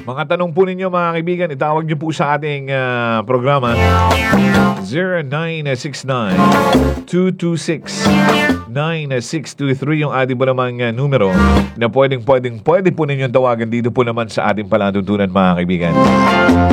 Mga tanong po ninyo mga kaibigan, itawag nyo po sa ating programa 0969-226-9623 yung ating po namang numero na pwede po ninyong tawagan dito po naman sa ating palatuntunan mga kaibigan.